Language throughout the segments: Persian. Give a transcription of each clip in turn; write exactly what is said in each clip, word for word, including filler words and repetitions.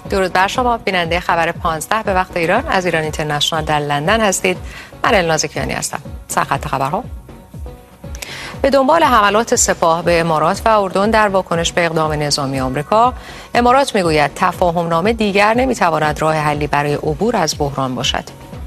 درود بر شما بیننده خبر پانزده به وقت ایران از ایران اینترنشنال در لندن هستید. من النازکیانی هستم. سرخط خبرها: به دنبال حملات سپاه به امارات و اردن در واکنش به اقدام نظامی آمریکا، امارات میگوید تفاهم نامه دیگر نمیتواند راه حلی برای عبور از بحران باشد.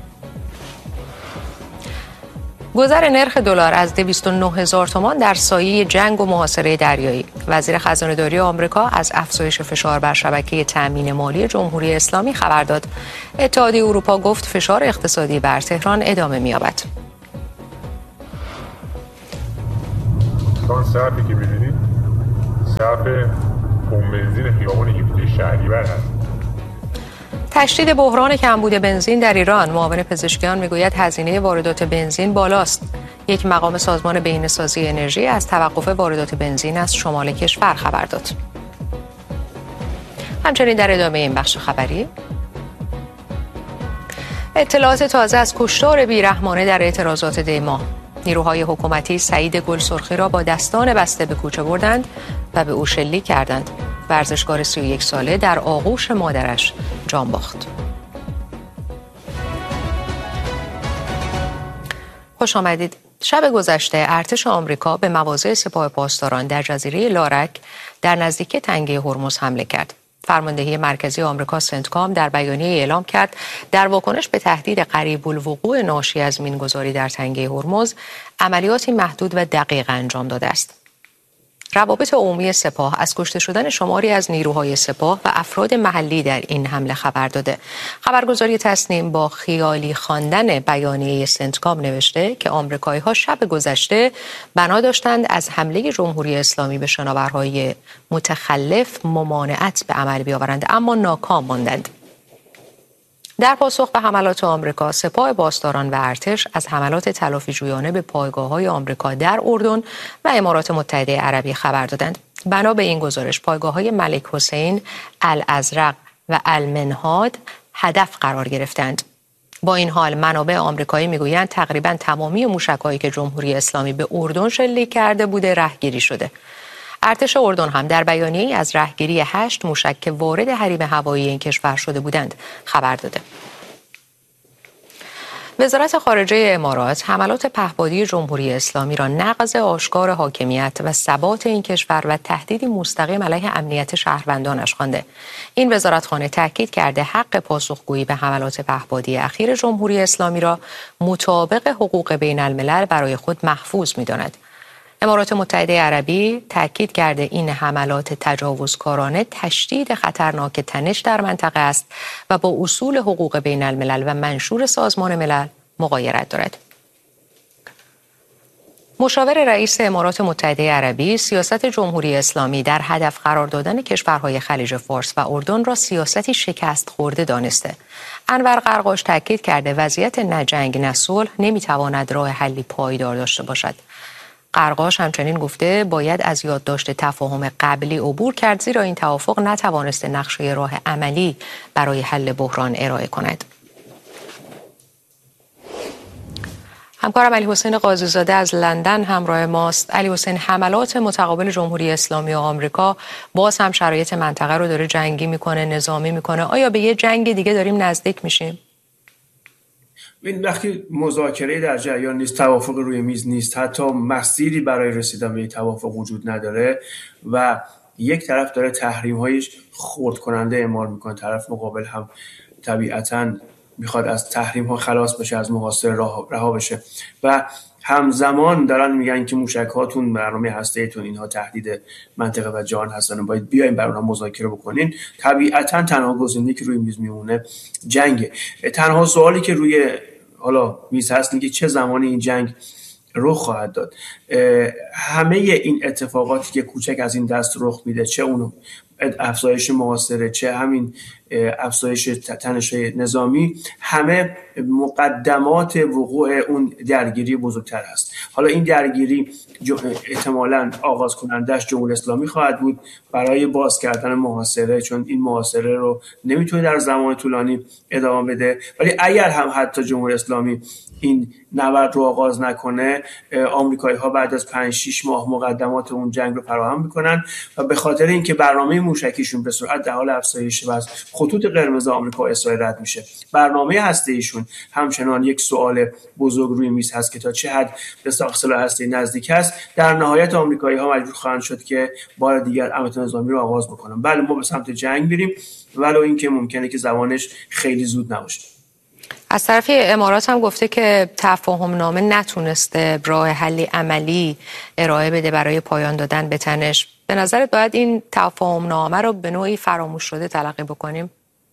گذر نرخ دلار از دویست و نه هزار تومان در سایه جنگ و محاصره دریایی. وزیر خزانه‌داری آمریکا از افزایش فشار بر شبکه تأمین مالی جمهوری اسلامی خبر داد. اتحادیه اروپا گفت فشار اقتصادی بر تهران ادامه می‌یابد. آن صفی که می‌بینید صف پمپ بنزین خیابان هفده شهریور هست. تشدید بحران کمبود بنزین در ایران. معاون پزشکیان میگوید هزینه واردات بنزین بالاست. یک مقام سازمان بهینه‌سازی انرژی از توقف واردات بنزین از شمال کشور خبر داد. همچنین در ادامه این بخش خبری اطلاعات تازه از کشتار بیرحمانه در اعتراضات دی‌ماه. نیروهای حکومتی سعید گلسرخی را با دستان بسته به کوچه بردند و به او شلیک کردند. ورزشکار سی و یک ساله در آغوش مادرش جان باخت. خوش آمدید. شب گذشته ارتش آمریکا به مواضع سپاه پاسداران در جزیره لارک در نزدیکی تنگه هرمز حمله کرد. فرماندهی مرکزی آمریکا سنتکام در بیانیه اعلام کرد در واکنش به تهدید قریب الوقوع ناشی از مینگذاری در تنگه هرمز عملیاتی محدود و دقیق انجام داده است. روابط عمومی سپاه از کشته شدن شماری از نیروهای سپاه و افراد محلی در این حمله خبر داده. خبرگزاری تسنیم با خیالی خواندن بیانیه سنتکام نوشته که آمریکایی‌ها شب گذشته بنا داشتند از حمله جمهوری اسلامی به شناورهای متخلف ممانعت به عمل بیاورند، اما ناکام ماندند. در پاسخ به حملات آمریکا، سپاه پاسداران و ارتش از حملات تلافی‌جویانه به پایگاه‌های آمریکا در اردن و امارات متحده عربی خبر دادند. بنا به این گزارش، پایگاه‌های ملک حسین، الازرق و المنهاد هدف قرار گرفتند. با این حال منابع آمریکایی میگویند تقریباً تمامی موشک‌هایی که جمهوری اسلامی به اردن شلیک کرده بوده رهگیری شده. ارتش اردن هم در بیانیه‌ای از رهگیری هشت موشک که وارد حریم هوایی این کشور شده بودند خبر داده. وزارت خارجه امارات حملات پهپادی جمهوری اسلامی را نقض آشکار حاکمیت و ثبات این کشور و تهدیدی مستقیم علیه امنیت شهروندانش خوانده. این وزارتخانه تاکید کرده حق پاسخگویی به حملات پهپادی اخیر جمهوری اسلامی را مطابق حقوق بین الملل برای خود محفوظ می‌داند. امارات متحده عربی تاکید کرده این حملات تجاوزکارانه تشدید خطرناک تنش در منطقه است و با اصول حقوق بین الملل و منشور سازمان ملل مغایرت دارد. مشاور رئیس امارات متحده عربی سیاست جمهوری اسلامی در هدف قرار دادن کشورهای خلیج فارس و اردن را سیاستی شکست خورده دانسته. انور قرقاش تاکید کرده وضعیت نه جنگ نه صلح نمیتواند راه حلی پایدار داشته باشد. قرقاش همچنین گفته باید از یادداشت تفاهم قبلی عبور کرد، زیرا این توافق نتوانسته نقشه راه عملی برای حل بحران ارائه کند. همکارم علی حسین قاضی‌زاده از لندن همراه ماست. علی حسین، حملات متقابل جمهوری اسلامی و آمریکا باز هم شرایط منطقه رو داره جنگی میکنه، نظامی میکنه. آیا به یه جنگ دیگه داریم نزدیک میشیم؟ این وقتی مذاکره در جریان نیست، توافق روی میز نیست، حتی مسیری برای رسیدن به توافق وجود نداره و یک طرف داره تحریم‌هایش خرد کننده اعمال میکنه، طرف مقابل هم طبیعتاً میخواد از تحریم‌ها خلاص بشه، از محاصره رها بشه و همزمان دارن میگن که موشک‌هاتون، برنامه هسته‌ایتون، اینها تهدید منطقه و جهان هستن و باید بیاین بر اونها مذاکره بکنین. طبیعتاً تنها گزینه‌ای که روی میز میمونه جنگه. تنها سوالی که روی حالا میز هست اینه که چه زمانی این جنگ رخ خواهد داد. همه این اتفاقاتی که کوچک از این دست رخ میده، چه اون افزایش محاصره، چه همین افزایش تنش نظامی، همه مقدمات وقوع اون درگیری بزرگتر است. حالا این درگیری احتمالاً آغاز کنندش جمهوری اسلامی خواهد بود برای باز کردن محاصره، چون این محاصره رو نمیتونه در زمان طولانی ادامه بده. ولی اگر هم حتی جمهوری اسلامی این نبرد رو آغاز نکنه، آمریکایی‌ها بعد از پنج شش ماه مقدمات اون جنگ رو فراهم میکنن و به خاطر اینکه برنامه موشکیشون به سرعت در حال افزایش و از خطوط قرمز آمریکا و اسرائیل رد میشه. برنامه هسته‌ایشون همچنان یک سوال بزرگ روی میز هست که تا چه حد به ساخت سلاح هسته‌ای نزدیک است. در نهایت آمریکایی‌ها مجبور خواهند شد که بار دیگر عملیات نظامی رو آغاز بکنن. بله ما به سمت جنگ بریم، ولو اینکه ممکنه که زمانش خیلی زود نباشه. از طرف امارات هم گفته که تفاهم نامه نتونسته راه حلی عملی ارائه بده برای پایان دادن به تنش. به نظرت باید این تفاهم نامه رو به نوعی فراموش شده تلقی بکنیم؟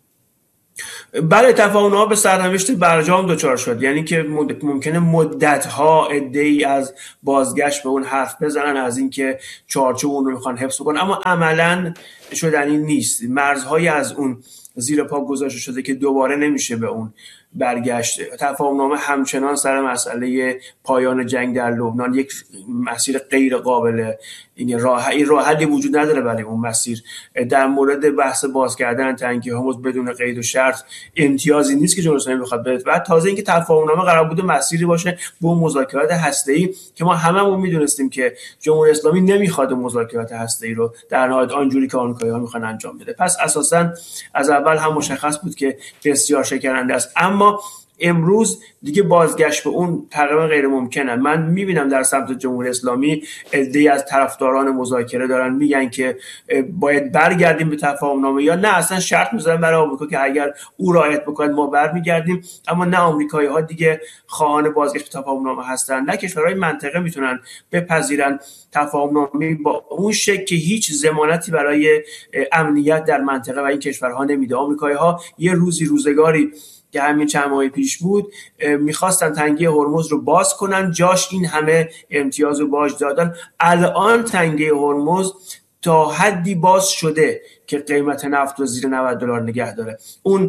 بله تفاهم نامه به سرنوشت برجام دچار شد، یعنی که ممکنه مدت‌ها عده‌ای از بازگشت به اون حرف بزنن، از اینکه چارچوب اون رو میخوان حفظ کنن، اما عملاً شدنی نیست. مرزهای از اون زیر پا گذاشته شده که دوباره نمیشه به اون برگشت. تفاهم نامه همچنان سر مسئله پایان جنگ در لبنان یک مسیر غیر قابل این راه این راه حلی وجود نداره برای اون مسیر. در مورد بحث باز کردن تنگی هرمز بدون قید و شرط امتیازی نیست که جمهوری اسلامی بخواد بده. بعد تازه اینکه تفاهم نامه قرار بوده مسیری باشه به مذاکرات هسته‌ای که ما هممون میدونستیم که جمهوری اسلامی نمیخواد مذاکرات هسته‌ای رو در نهایت آنجوری که آمریکایی‌ها میخوان انجام بده. پس اساساً از اول هم مشخص بود که بسیار شکننده است، اما امروز دیگه بازگشت به اون تقریبا غیر ممکنه. من میبینم در سمت جمهوری اسلامی عده‌ای از طرفداران مذاکره دارن میگن که باید برگردیم به تفاهم نامه، یا نه اصلا شرط میذارن برای آمریکا که اگر او رعایت بکنه ما برمیگردیم. اما نه آمریکایی ها دیگه خواهان بازگشت به تفاهم نامه هستن، نه کشورهای منطقه میتونن بپذیرن تفاهم نامه با اون شکل که هیچ ضمانتی برای امنیت در منطقه و این کشورها نمیده. آمریکایی ها یه روزی روزگاری که همین چند ماه پیش بود میخواستن تنگه هرمز رو باز کنن، جاش این همه امتیاز و باج دادن. الان تنگه هرمز تا حدی باز شده که قیمت نفت رو زیر نود دلار نگه داره. اون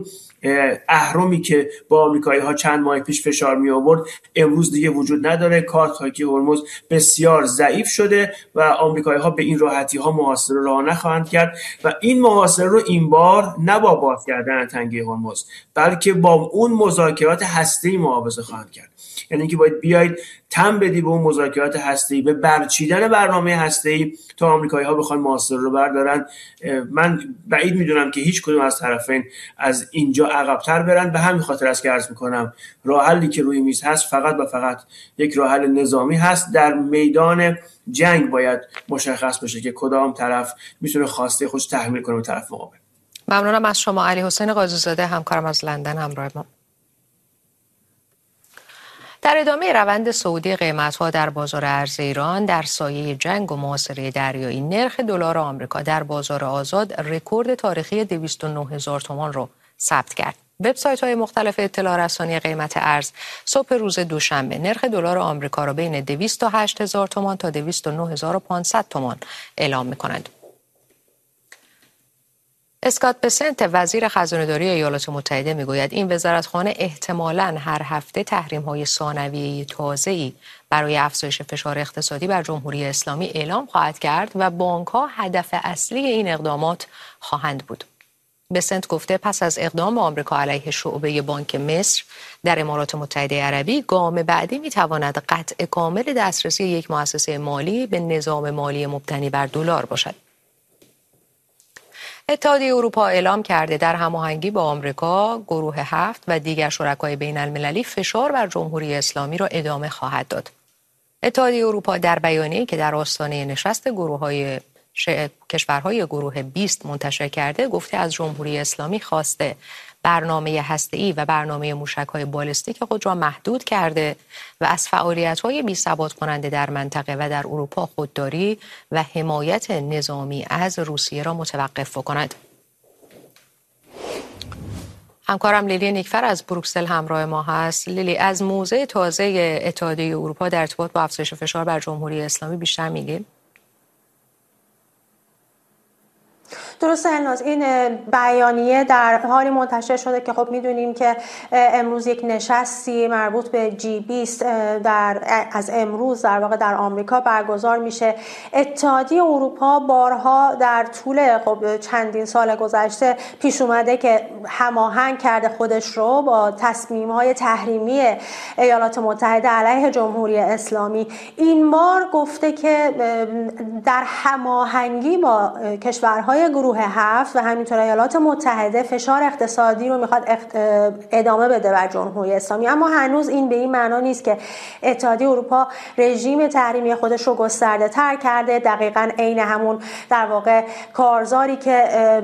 اهرمی که با آمریکایی ها چند ماه پیش فشار می آورد امروز دیگه وجود نداره. کارت تنگه هرمز بسیار ضعیف شده و آمریکایی ها به این راحتی ها محاصره راه نخواهند کرد و این محاصره رو این بار نه با باز کردن تنگه هرمز بلکه با اون مذاکرات هسته‌ای محافظه خواهند کرد. یعنی اینکه باید بیاید تم بدی به اون مذاکرات هسته‌ای، به برچیدن برنامه هسته‌ای تا آمریکایی‌ها بخوان محاصره رو بردارن. من بعید میدونم که هیچ کدوم از طرفین از اینجا عقب‌تر برن. به همین خاطر است که عرض می‌کنم راه حلی که روی میز هست فقط و فقط یک راه حل نظامی هست. در میدان جنگ باید مشخص بشه که کدام طرف میتونه خواسته خودش تحمیل کنه به طرف مقابل. ممنونم از شما علی حسین قاضی‌زاده، همکارم از لندن همراه ما. در ادامه روند صعودی قیمت‌ها در بازار ارز ایران در سایه جنگ و محاصره دریایی، نرخ دلار آمریکا در بازار آزاد رکورد تاریخی دویست و نه هزار تومان رو ثبت کرد. وبسایت‌های مختلف اطلاع رسانی قیمت ارز صبح روز دوشنبه نرخ دلار آمریکا را بین دویست و هشت هزار تومان تا دویست و نه هزار و پانصد تومان اعلام می‌کنند. اسکات بسنت وزیر خزانه‌داری ایالات متحده میگوید این وزارتخانه احتمالاً هر هفته تحریم‌های ثانویه تازه‌ای برای افزایش فشار اقتصادی بر جمهوری اسلامی اعلام خواهد کرد و بانک‌ها هدف اصلی این اقدامات خواهند بود. بسنت گفته پس از اقدام آمریکا علیه شعبه بانک مصر در امارات متحده عربی، گام بعدی می‌تواند قطع کامل دسترسی یک مؤسسه مالی به نظام مالی مبتنی بر دلار باشد. اتحادیه اروپا اعلام کرده در هماهنگی با آمریکا، گروه هفت و دیگر شرکای بین المللی فشار بر جمهوری اسلامی را ادامه خواهد داد. اتحادیه اروپا در بیانیه‌ای که در آستانه نشست گروه‌های ش... کشورهای گروه بیست منتشر کرده گفته از جمهوری اسلامی خواسته برنامه هسته‌ای و برنامه موشک‌های بالستیک خود را محدود کرده و از فعالیت‌های بی‌ثبات کننده در منطقه و در اروپا خودداری و حمایت نظامی از روسیه را متوقف کند. همکارم لیلی نیکفر از بروکسل همراه ما هست. لیلی، از موضع تازه اتحادیه اروپا در ارتباط با افزایش فشار بر جمهوری اسلامی بیشتر میگیم؟ درسته الناز، این بیانیه در حالی منتشر شده که خب میدونیم که امروز یک نشستی مربوط به جی بیست در از امروز در واقع در آمریکا برگزار میشه. اتحادیه اروپا بارها در طول خب چندین سال گذشته پیش اومده که هماهنگ کرده خودش رو با تصمیم‌های تحریمی ایالات متحده علیه جمهوری اسلامی. این بار گفته که در هماهنگی با کشورهای گروه هفت و همینطور ایالات متحده فشار اقتصادی رو میخواد ادامه بده بر جمهوری اسلامی، اما هنوز این به این معنا نیست که اتحادیه اروپا رژیم تحریمی خودش رو گسترده تر کرده، دقیقاً عین همون در واقع کارزاری که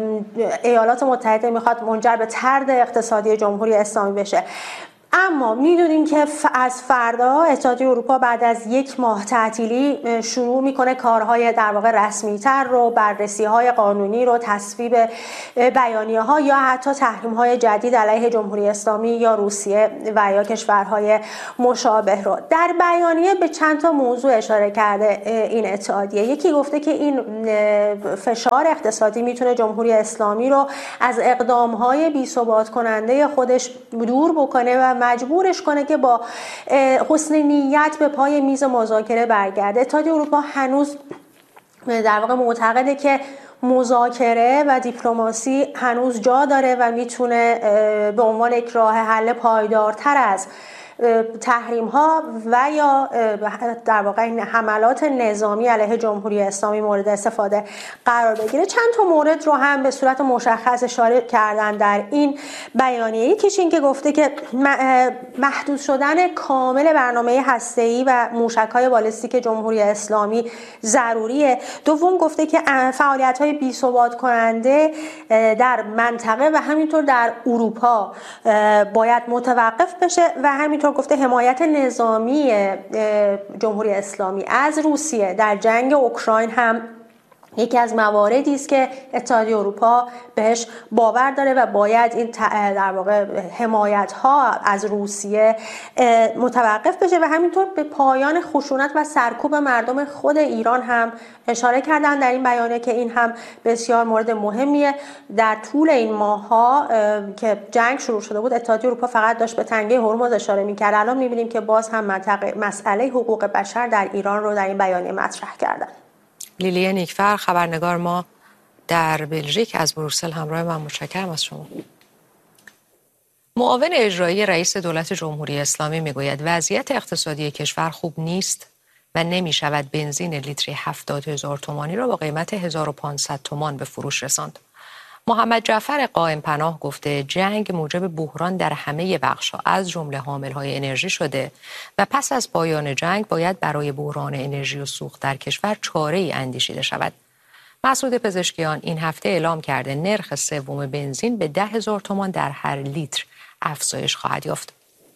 ایالات متحده میخواد منجر به طرد اقتصادی جمهوری اسلامی بشه. اما میدونیم که از فردا اتحادیه اروپا بعد از یک ماه تعطیلی شروع میکنه کارهای در واقع رسمی تر رو، بررسی های قانونی رو، تصویب بیانیه ها یا حتی تحریم های جدید علیه جمهوری اسلامی یا روسیه و یا کشورهای مشابه رو. در بیانیه به چند تا موضوع اشاره کرده این اتحادیه. یکی گفته که این فشار اقتصادی میتونه جمهوری اسلامی رو از اقدام های بی ثبات کننده خودش دور بکنه و مجبورش کنه که با حسن نیت به پای میز مذاکره برگرده. اتحادیه اروپا هنوز در واقع معتقده که مذاکره و دیپلماسی هنوز جا داره و میتونه به عنوان یک راه حل پایدارتر از تحریم ها و یا در واقع این حملات نظامی علیه جمهوری اسلامی مورد استفاده قرار بگیره. چند تا مورد رو هم به صورت مشخص اشاره کردن در این بیانیه. یکیش این که گفته که محدود شدن کامل برنامه هسته‌ای و موشک‌های بالستیک جمهوری اسلامی ضروریه. دوم گفته که فعالیت‌های بی‌ثبات کننده در منطقه و همینطور در اروپا باید متوقف بشه و همینطور گفته حمایت نظامی جمهوری اسلامی از روسیه در جنگ اوکراین هم یکی از مواردی است که اتحادیه اروپا بهش باور داره و باید این در واقع حمایت ها از روسیه متوقف بشه و همینطور به پایان خشونت و سرکوب مردم خود ایران هم اشاره کردن در این بیانیه که این هم بسیار مورد مهمیه. در طول این ماه ها که جنگ شروع شده بود اتحادیه اروپا فقط داشت به تنگه هرمز اشاره می‌کرد، الان می‌بینیم که باز هم منطقه مسئله حقوق بشر در ایران رو در این بیانیه مطرح کردن. لیلی نیکفر خبرنگار ما در بلژیک از بروکسل همراه من، متشکرم از شما. معاون اجرایی رئیس دولت جمهوری اسلامی میگوید وضعیت اقتصادی کشور خوب نیست و نمی شود بنزین لیتری هفتاد هزار تومانی را با قیمت هزار و پانصد تومان به فروش رساند. محمد جعفر قائم پناه گفته جنگ موجب بحران در همه بخش‌ها از جمله حامل‌های انرژی شده و پس از پایان جنگ باید برای بحران انرژی و سوخت در کشور چاره‌ای اندیشیده شود. مسعود پزشکیان این هفته اعلام کرده نرخ سوم بنزین به ده هزار تومان در هر لیتر افزایش خواهد یافت.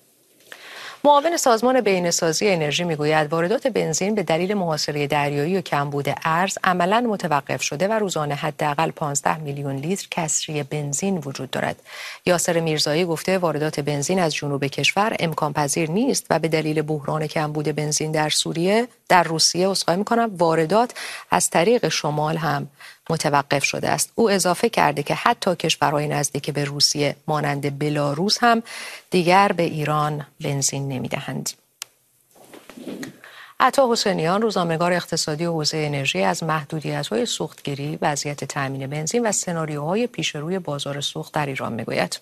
معاون سازمان بهینه‌سازی انرژی میگوید واردات بنزین به دلیل محاصره دریایی و کمبود ارز عملاً متوقف شده و روزانه حداقل پانزده میلیون لیتر کسری بنزین وجود دارد. یاسر میرزایی گفته واردات بنزین از جنوب کشور امکان پذیر نیست و به دلیل بحران کمبود بنزین در سوریه در روسیه عذرخواهی می‌کنم واردات از طریق شمال هم متوقف شده است. او اضافه کرده که حتی کشورهای نزدیک به روسیه مانند بلاروس هم دیگر به ایران بنزین نمیدهند. عطا حسینیان روزنامه‌نگار اقتصادی حوزه انرژی از محدودیت‌های سوختگیری، وضعیت تامین بنزین و سناریوهای پیش روی بازار سوخت در ایران میگوید.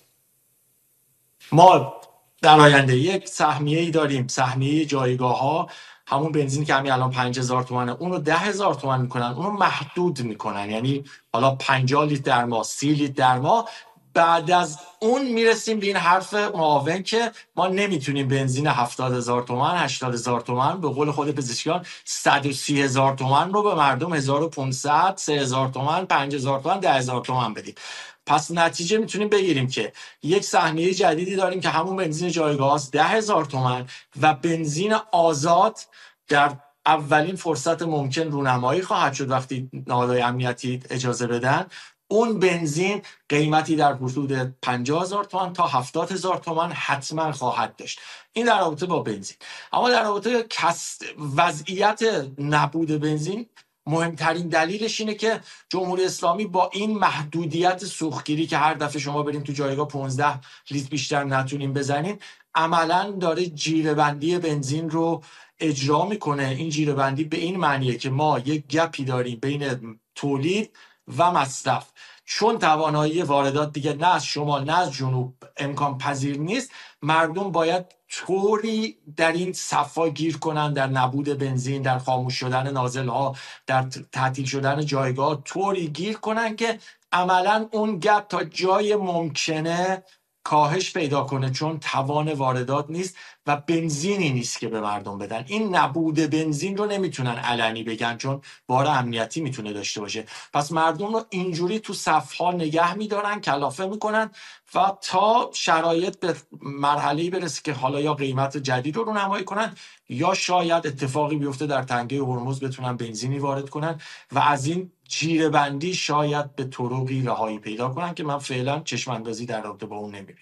ما در آینده یک سهمیه‌ای داریم، سهمیه جایگاه‌ها، همون بنزینی که همین الان پنج هزار تومنه اون رو ده هزار تومن میکنن، اون رو محدود میکنن، یعنی حالا پنجاه لیتر در ماه، سی لیتر در ماه. بعد از اون میرسیم به این حرف معاون که ما نمیتونیم بنزین هفتاد هزار تومن، هشتاد هزار تومن، به قول خود پزشکیان صد و سی هزار تومن رو به مردم هزار و پانصد، سه هزار تومن، پنج هزار تومن، ده هزار تومن بدیم. پس نتیجه میتونیم بگیریم که یک سهمیه جدیدی داریم که همون بنزین جایگاه است، ده هزار تومن، و بنزین آزاد در اولین فرصت ممکن رونمایی خواهد شد وقتی نهادهای امنیتی اجازه بدن. اون بنزین قیمتی در حدود پنجاه هزار تومان تا هفتاد هزار تومان حتما خواهد داشت. این در رابطه با بنزین. اما در رابطه کس وضعیت نبود بنزین، مهمترین دلیلش اینه که جمهوری اسلامی با این محدودیت سوختگیری که هر دفعه شما بریم تو جایگاه پانزده لیتر بیشتر نتونیم بزنیم، عملاً داره جیره‌بندی بنزین رو اجرا میکنه. این جیره‌بندی به این معنیه که ما یک گپی داریم بین تولید و مصرف. چون توانایی واردات دیگه نه از شمال نه از جنوب امکان پذیر نیست، مردم باید طوری در این صفا گیر کنن، در نبود بنزین، در خاموش شدن نازل‌ها، در تعطیل شدن جایگاه، طوری گیر کنن که عملا اون گپ تا جای ممکنه کاهش پیدا کنه، چون توان واردات نیست و بنزینی نیست که به مردم بدن. این نبود بنزین رو نمیتونن علنی بگن چون بار امنیتی میتونه داشته باشه، پس مردم رو اینجوری تو صفها نگه میدارن، کلافه میکنن و تا شرایط به مرحله‌ای برسه که حالا یا قیمت جدید رو رونمایی کنن یا شاید اتفاقی بیفته در تنگه هرمز بتونن بنزینی وارد کنن و از این جیره بندی شاید به طرقی رهایی پیدا کنن که من فعلا چشم اندازی در رابطه با اون نمیبینم.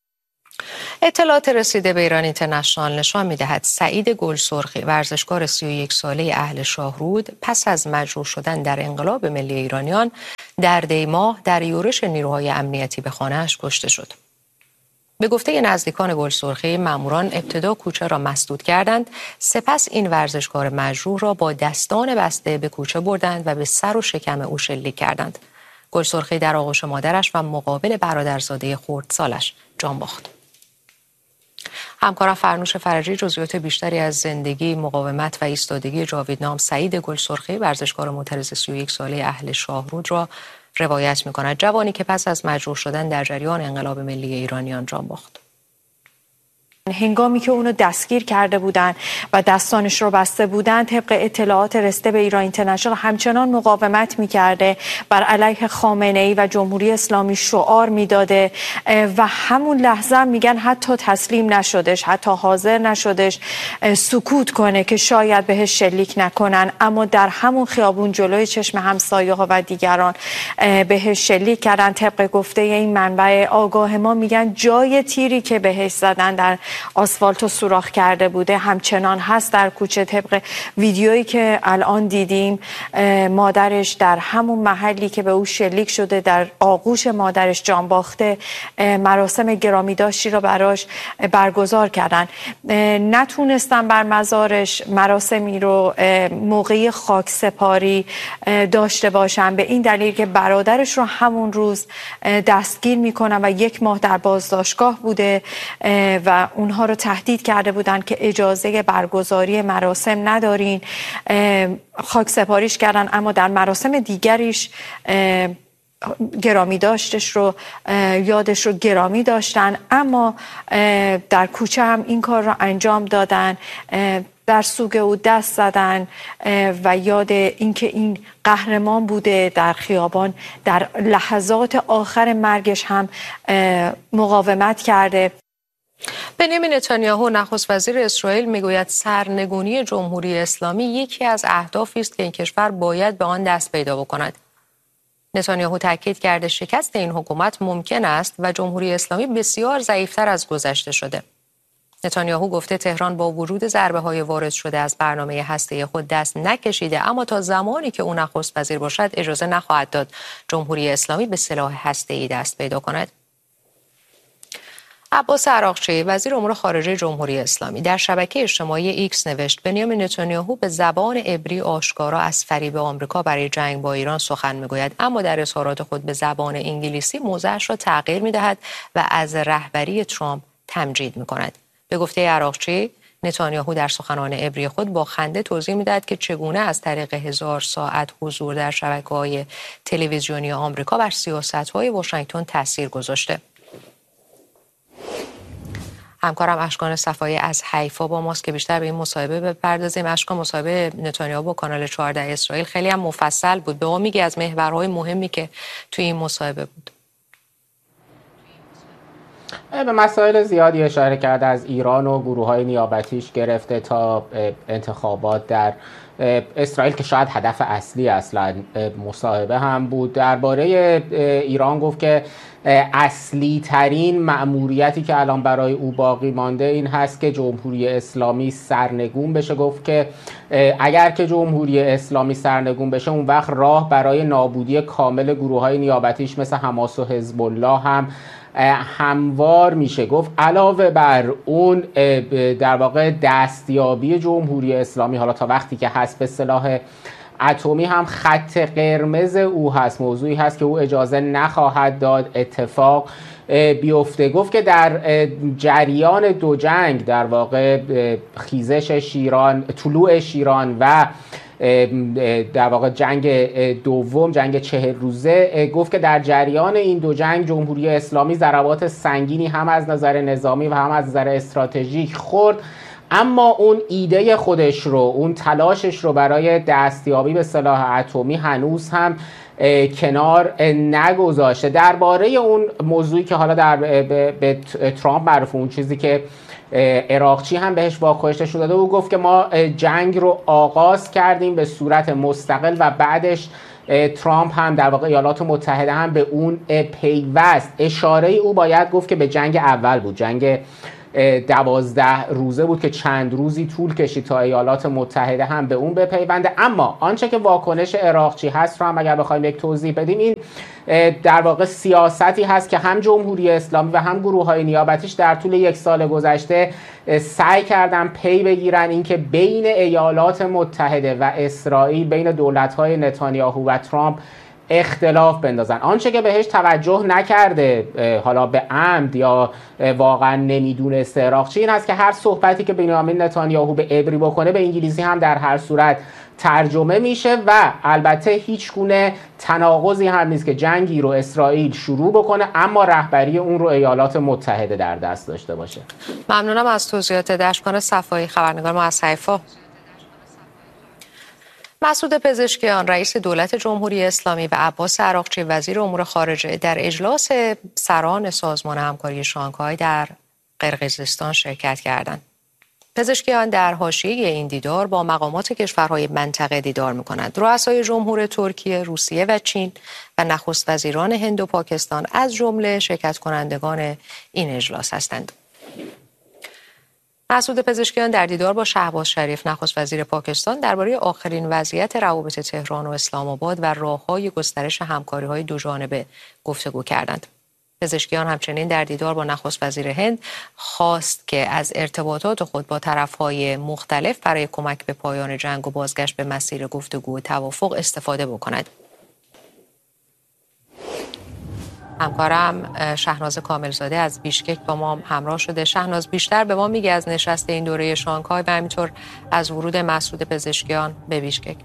اطلاعات رسیده به ایران اینترنشنال نشان می‌دهد سعید گلسرخی، ورزشکار سی و یک ساله اهل شاهرود، پس از مجروح شدن در انقلاب ملی ایرانیان در دی ماه در یورش نیروهای امنیتی به خانه‌اش کشته شد. به گفته نزدیکان گلسرخی، ماموران ابتدا کوچه را مسدود کردند، سپس این ورزشکار مجروح را با دستان بسته به کوچه بردند و به سر و شکم او شلیک کردند. گلسرخی در آغوش مادرش و مقابل برادرزاده خردسالش جان باخت. همکارم فرنوش فرجی جزئیات بیشتری از زندگی، مقاومت و ایستادگی جاویدنام سعید گلسرخی، ورزشکار معترض سی و یک ساله اهل شاهرود را روایت می‌کند. جوانی که پس از مجروح شدن در جریان انقلاب ملی ایرانیان جان باخت. هنگامی که اونو دستگیر کرده بودن و دستانش رو بسته بودن، طبق اطلاعات رسیده به ایران اینترنشنال همچنان مقاومت میکرده، بر علیه خامنه‌ای و جمهوری اسلامی شعار میداده و همون لحظه میگن حتی تسلیم نشدش، حتی حاضر نشدش سکوت کنه که شاید بهش شلیک نکنن، اما در همون خیابون جلوی چشم همسایه ها و دیگران بهش شلیک کردن. طبق گفته این منبع آگاه ما میگن جای تیری که بهش زدن در آسفالت رو سوراخ کرده بوده همچنان هست در کوچه. طبق ویدیویی که الان دیدیم مادرش در همون محلی که به او شلیک شده در آغوش مادرش جان باخته، مراسم گرامیداشتی رو براش برگزار کردن. نتونستن بر مزارش مراسمی رو موقعی خاک سپاری داشته باشن، به این دلیل که برادرش رو همون روز دستگیر میکنن و یک ماه در بازداشتگاه بوده و اونها رو تهدید کرده بودن که اجازه برگزاری مراسم ندارین. خاک سپاریش کردن، اما در مراسم دیگریش گرامی داشتش رو یادش رو گرامی داشتن، اما در کوچه هم این کار رو انجام دادن، در سوگ او دست زدن و یاد اینکه این قهرمان بوده در خیابان در لحظات آخر مرگش هم مقاومت کرده. بنیامین نتانیاهو نخست وزیر اسرائیل میگوید سرنگونی جمهوری اسلامی یکی از اهدافی است که این کشور باید به آن دست پیدا بکند. نتانیاهو تاکید کرده شکست این حکومت ممکن است و جمهوری اسلامی بسیار ضعیفتر از گذشته شده. نتانیاهو گفته تهران با وجود ضربه‌های وارد شده از برنامه هسته‌ای خود دست نکشیده، اما تا زمانی که او نخست وزیر باشد اجازه نخواهد داد جمهوری اسلامی به سلاح هسته‌ای دست پیدا کند. عباس عراقچی، وزیر امور خارجه جمهوری اسلامی، در شبکه اجتماعی ایکس نوشت بنیامین نتانیاهو به زبان عبری آشکارا از فریب آمریکا برای جنگ با ایران سخن میگوید، اما در اظهارات خود به زبان انگلیسی موضعش را تغییر میدهد و از رهبری ترامپ تمجید میکند. به گفته عراقچی، نتانیاهو در سخنان عبری خود با خنده توضیح میدهد که چگونه از طریق هزار ساعت حضور در شبکه‌های تلویزیونی آمریکا بر سیاست‌های واشنگتن تاثیر گذاشته. همکارم اشکان صفایی از حیفا با ماست که بیشتر به این مصاحبه بپردازیم. اشکان، مصاحبه نتانیاهو با کانال چهارده اسرائیل خیلی هم مفصل بود. به ما میگی از محورهای مهمی که توی این مصاحبه بود؟ به مسائل زیادی اشاره کرده، از ایران و گروه‌های نیابتیش گرفته تا انتخابات در اسرائیل که شاید هدف اصلی اصلا مصاحبه هم بود. درباره ایران گفت که اصلی ترین مأموریتی که الان برای او باقی مانده این هست که جمهوری اسلامی سرنگون بشه. گفت که اگر که جمهوری اسلامی سرنگون بشه اون وقت راه برای نابودی کامل گروه‌های نیابتیش مثل حماس و حزب الله هم هموار میشه. گفت علاوه بر اون در واقع دستیابی جمهوری اسلامی حالا تا وقتی که هست به سلاح اتمی هم خط قرمز او هست، موضوعی هست که او اجازه نخواهد داد اتفاق بیفته. گفت که در جریان دو جنگ، در واقع خیزش شیران، طلوع شیران و در واقع جنگ دوم، جنگ چهل روزه، گفت که در جریان این دو جنگ جمهوری اسلامی ضربات سنگینی هم از نظر نظامی و هم از نظر استراتژیک خورد، اما اون ایده خودش رو، اون تلاشش رو برای دستیابی به سلاح اتمی هنوز هم کنار نگذاشته. درباره اون موضوعی که حالا در به ترامپ معروف، اون چیزی که عراقچی هم بهش واکنش نشون داده، او گفت که ما جنگ رو آغاز کردیم به صورت مستقل و بعدش ترامپ هم در واقع ایالات متحده هم به اون پیوست. اشاره او باید گفت که به جنگ اول بود، جنگ دوازده روزه بود که چند روزی طول کشید تا ایالات متحده هم به اون بپیونده. اما آنچه که واکنش عراقچی هست رو هم اگر بخوایم یک توضیح بدیم، این در واقع سیاستی هست که هم جمهوری اسلامی و هم گروه‌های نیابتیش در طول یک سال گذشته سعی کردن پی بگیرن اینکه بین ایالات متحده و اسرائیل، بین دولت‌های نتانیاهو و ترامپ اختلاف بندازن. آنچه که بهش توجه نکرده، حالا به عمد یا واقعا نمیدونسته عراقچی، این هست که هر صحبتی که بنیامین نتانیاهو به عبری بکنه به انگلیسی هم در هر صورت ترجمه میشه و البته هیچ گونه تناقضی هم نیست که جنگی رو اسرائیل شروع بکنه اما رهبری اون رو ایالات متحده در دست داشته باشه. ممنونم از توضیحات دشکان صفایی، خبرنگار ما از حیفا. مسعود پزشکیان رئیس دولت جمهوری اسلامی و عباس عراقچی وزیر امور خارجه در اجلاس سران سازمان همکاری شانگهای در قرقیزستان شرکت کردند. پزشکیان در حاشیه این دیدار با مقامات کشورهای منطقه دیدار می‌کنند. رؤسای جمهور ترکیه، روسیه و چین و نخست وزیران هند و پاکستان از جمله شرکت کنندگان این اجلاس هستند. مسعود پزشکیان در دیدار با شهباز شریف نخست وزیر پاکستان درباره آخرین وضعیت روابط تهران و اسلام آباد و راه‌های گسترش همکاری‌های دوجانبه گفتگو کردند. پزشکیان همچنین در دیدار با نخست وزیر هند خواست که از ارتباطات خود با طرف‌های مختلف برای کمک به پایان جنگ و بازگشت به مسیر گفتگو و توافق استفاده بکند. همکارم شهناز کاملزاده از بیشکک با ما همراه شده. شهناز، بیشتر به ما میگه از نشست این دوره شانگهای و همینطور از ورود مسعود پزشکیان به بیشکک؟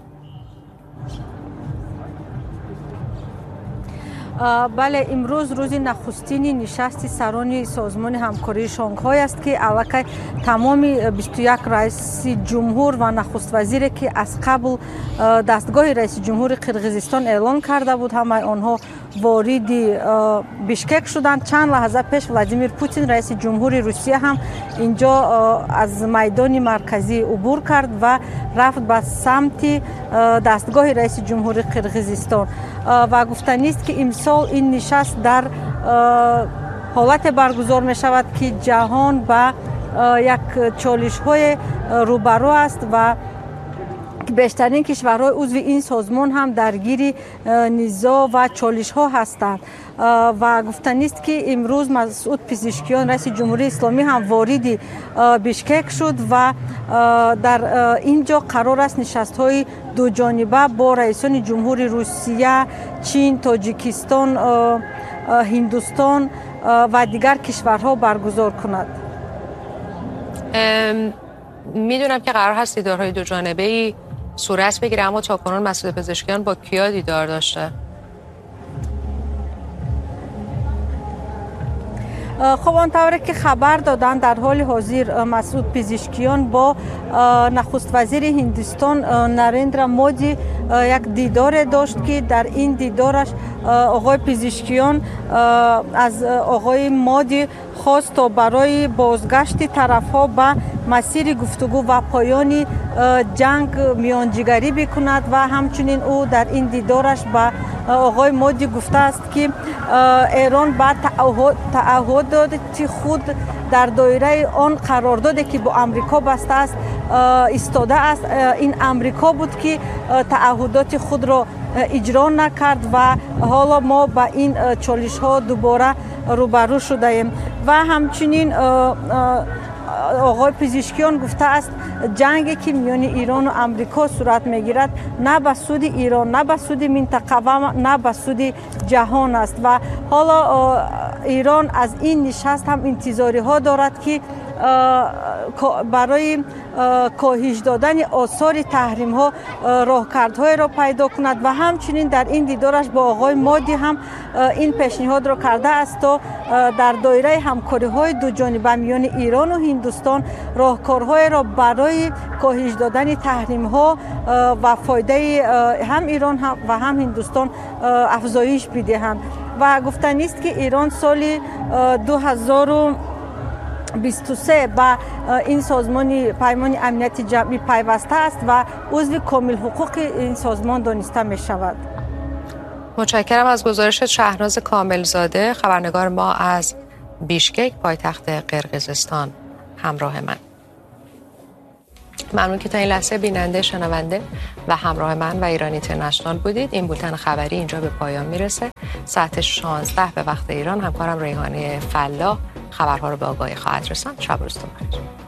بله، امروز روز نخستین نشست سران سازمان همکاری شانگهای است که الکی تمام بیست و یک رئیس جمهور و نخست وزیر که از قبل دستگاه رئیس جمهور قرقیزستان اعلان کرده بود همه آنها وارد بیشکک شدند. چند لحظه پیش ولادیمیر پوتین رئیس جمهور روسیه هم اینجا از میدان مرکزی عبور کرد و رفت به سمت دستگاه رئیس جمهور قرقیزستان و گفتنی است که امسال این نشست در حالت برگزار می شود که جهان با یک چالش های روبرو است و بیشترین کشورهای عضو این سازمان هم درگیر نزاع و چالش ها هستند و گفتنی است که امروز مسعود پزشکیان رئیس جمهوری اسلامی هم وارد بیشکک شد و در اینجا قرار است نشست های دو جانبه با رئیسان جمهوری روسیه، چین، تاجیکستان، هندوستان و دیگر کشورها برگزار کند. میدونم که قرار هست دیدارهای دو جانبه‌ای صورت بگیره، اما تاکنون مسعود پزشکیان با کیا دیدار داشته؟ خب آنطوری که خبر دادن در حال حاضر مسعود پزشکیان با نخست وزیر هندوستان نریندرا مودی یک دیدار داشت که در این دیدارش آقای پزشکیان از آقای مودی خواست تا برای بازگشت طرف‌ها به مسیر گفتگو و پایان جنگ میانجیگری بکند و همچنین او در این دیدارش به آقای مودی گفته است که ایران با تعهدات خود در دایره آن قراردادی که با امریکا بسته است ایستاده است. این امریکا بود که تعهدات خود را اجرا نکرد و حالا ما با این چالش ها دوباره روبرو شده ایم و همچنین آقای پزشکیان گفته است جنگی که میان ایران و امریکا صورت میگیرد نه به سود ایران، نه به سود منطقه و نه به سود جهان است و حالا ایران از این نشست هم انتظاری ها دارد که برای کاهش دادن آثار تحریم ها راهکردهای را پیدا کند و همچنین در این دیدارش با آقای مادی هم این پیشنهاد را کرده است تا در دایره همکاری های دو جانبه میان ایران و هندوستان راهکارهای را برای کاهش دادن تحریم ها و فایده هم ایران هم و هم هندوستان افزایش بدهند و گفتنی است که ایران سال دو هزار و بیست و سه با این سازمان پیمان امنیت جمعی پیوسته است و عضو کامل حقوق این سازمان دانسته می شود. متشکرم از گزارش شهناز کاملزاده، خبرنگار ما از بیشکک پایتخت قرقیزستان همراه من. ممنون که تا این لحظه بیننده، شنونده و همراه من و ایران اینترنشنال بودید. این بولتن خبری اینجا به پایان میرسه. ساعت شانزده به وقت ایران همکارم ریحانه فلاح خبرها رو به آگاهی خواهد رساند. شب و روزتون بخیر.